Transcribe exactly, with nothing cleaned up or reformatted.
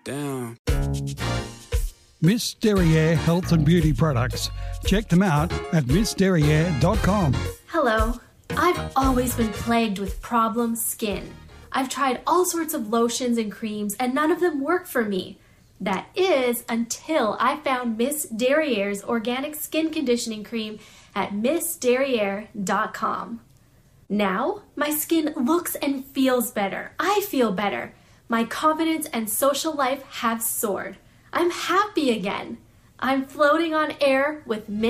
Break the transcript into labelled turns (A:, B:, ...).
A: Damn.
B: Miss Derriere Health and Beauty Products. Check them out at miss derriere dot com.
C: Hello. I've always been plagued with problem skin. I've tried all sorts of lotions and creams and none of them work for me. That is until I found Miss Derriere's organic skin conditioning cream at miss derriere dot com. Now, my skin looks and feels better. I feel better. My confidence and social life have soared. I'm happy again. I'm floating on air with Miss